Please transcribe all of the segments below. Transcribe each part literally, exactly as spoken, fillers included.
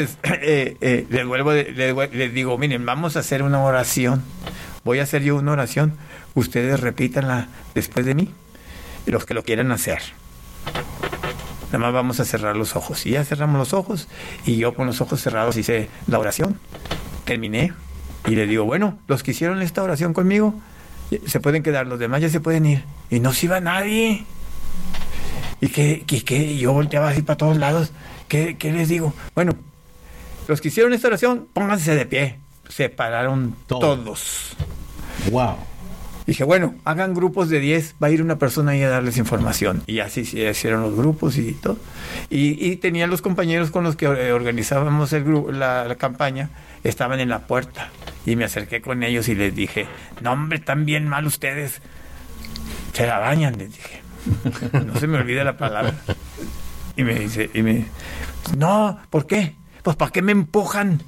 eh, eh, les vuelvo, les, les digo, miren, vamos a hacer una oración. Voy a hacer yo una oración. Ustedes repítanla después de mí, los que lo quieran hacer. Nada más vamos a cerrar los ojos. Y ya cerramos los ojos, y yo con los ojos cerrados hice la oración. Terminé, y les digo, bueno, los que hicieron esta oración conmigo, se pueden quedar, los demás ya se pueden ir. Y no se iba nadie. Y que, que, que yo volteaba así para todos lados. ¿Qué, qué les digo? Bueno, los que hicieron esta oración, pónganse de pie. Se pararon Todo. todos. Wow. Dije, bueno, hagan grupos de diez, va a ir una persona ahí a darles información. Y así se hicieron los grupos y todo. Y, y tenía los compañeros con los que organizábamos el grupo, la, la campaña, estaban en la puerta. Y me acerqué con ellos y les dije, no hombre, están bien mal ustedes. Se la bañan, les dije. No se me olvide la palabra. Y me dice, y me no, ¿por qué? Pues ¿para qué me empujan?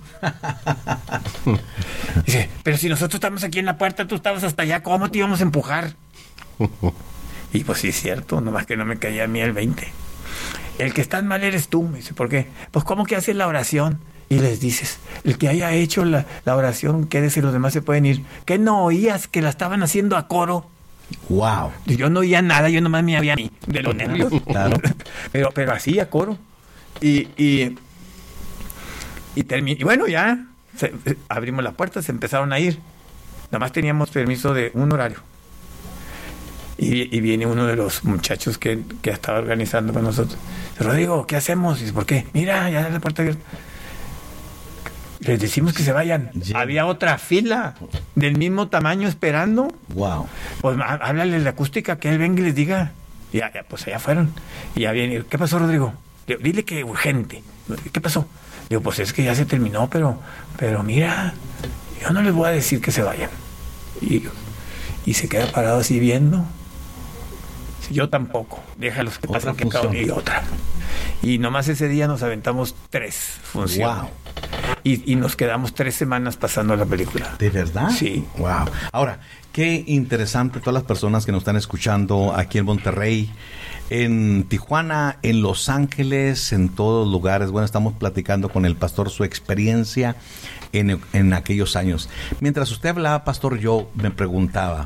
Dice, pero si nosotros estamos aquí en la puerta, tú estabas hasta allá, ¿cómo te íbamos a empujar? Y pues sí es cierto, nomás que no me caía a mí el veinte. El que estás mal eres tú. Me dice, ¿por qué? Pues ¿cómo que haces la oración? Y les dices, el que haya hecho la, la oración, quédese, los demás se pueden ir. ¿Qué no oías que la estaban haciendo a coro? Wow. Y yo no oía nada, yo nomás me había a mí, de los nervios. Claro. Pero, pero así a coro. Y, y, y, termi- y bueno, ya se, abrimos la puerta, se empezaron a ir. Nomás teníamos permiso de un horario. Y, y viene uno de los muchachos que, que estaba organizando con nosotros. Rodrigo, ¿qué hacemos? Y dice, ¿por qué? Mira, ya la puerta abierta. Les decimos que se vayan. Yeah. Había otra fila del mismo tamaño esperando. Wow. Pues háblale la acústica, que él venga y les diga. Y ya, ya, pues allá fueron. Y ya viene. ¿Qué pasó, Rodrigo? Digo, dile que urgente. ¿Qué pasó? Digo, pues es que ya se terminó, pero, pero mira, yo no les voy a decir que se vayan. Y, y se queda parado así viendo. Yo tampoco. Déjalos que pasen, que cada y otra. Y nomás ese día nos aventamos tres funciones. Wow. Y, y nos quedamos tres semanas pasando la película. ¿De verdad? Sí. Wow. Ahora, qué interesante todas las personas que nos están escuchando aquí en Monterrey, en Tijuana, en Los Ángeles, en todos lugares. Bueno, estamos platicando con el pastor su experiencia en, en aquellos años. Mientras usted hablaba, pastor, yo me preguntaba,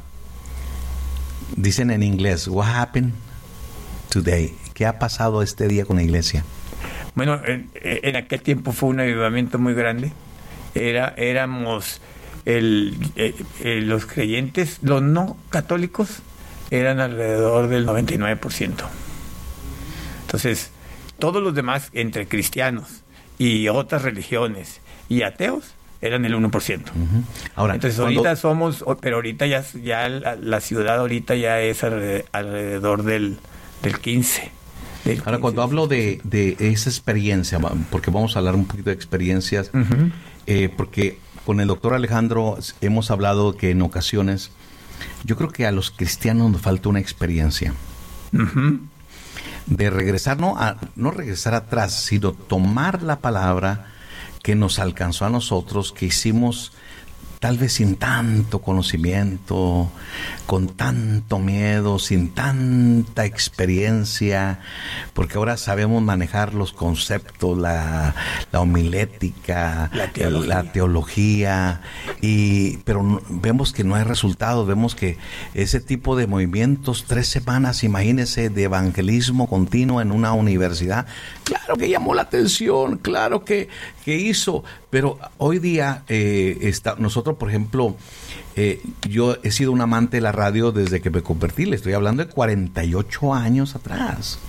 dicen en inglés, what happened today? ¿Qué ha pasado este día con la iglesia? Bueno, en, en aquel tiempo fue un avivamiento muy grande. Era, éramos el, eh, eh, los creyentes, los no católicos, eran alrededor del noventa y nueve por ciento. Entonces, todos los demás, entre cristianos y otras religiones y ateos, eran el uno por ciento. Uh-huh. Ahora, entonces ahorita cuando... somos, pero ahorita ya, ya la, la ciudad ahorita ya es alrededor, alrededor del, del quince. Del Ahora, quince, cuando hablo de, de esa experiencia, porque vamos a hablar un poquito de experiencias, uh-huh. eh, porque con el doctor Alejandro hemos hablado que en ocasiones, yo creo que a los cristianos nos falta una experiencia. Uh-huh. De regresar, no, a, no regresar atrás, sino tomar la palabra que nos alcanzó a nosotros, que hicimos tal vez sin tanto conocimiento, con tanto miedo, sin tanta experiencia, porque ahora sabemos manejar los conceptos, la, la homilética, la teología, la teología y, pero vemos que no hay resultados, vemos que ese tipo de movimientos, tres semanas, imagínense, de evangelismo continuo en una universidad, claro que llamó la atención, claro que, que hizo, pero hoy día eh, está, nosotros, por ejemplo, eh, yo he sido un amante de la radio desde que me convertí, le estoy hablando de cuarenta y ocho años atrás.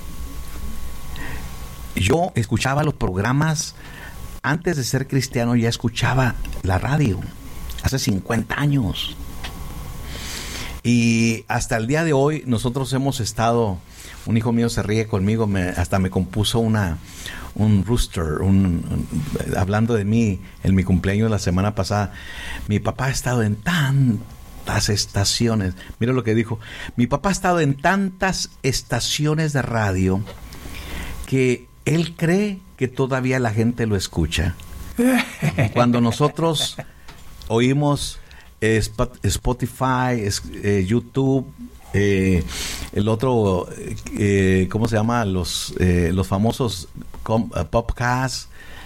Yo escuchaba los programas, antes de ser cristiano ya escuchaba la radio, hace cincuenta años. Y hasta el día de hoy nosotros hemos estado, un hijo mío se ríe conmigo, me, hasta me compuso una... un rooster, un, un, hablando de mí, en mi cumpleaños la semana pasada, mi papá ha estado en tantas estaciones, mira lo que dijo, mi papá ha estado en tantas estaciones de radio que él cree que todavía la gente lo escucha. Cuando nosotros oímos eh, Spotify, eh, YouTube, Eh, el otro, eh, ¿cómo se llama? Los, eh, los famosos com, uh, podcasts,